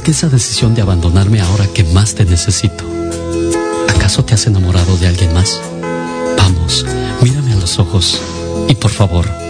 qué esa decisión de abandonarme ahora que más te necesito? ¿Acaso te has enamorado de alguien más? Vamos, mírame a los ojos y por favor,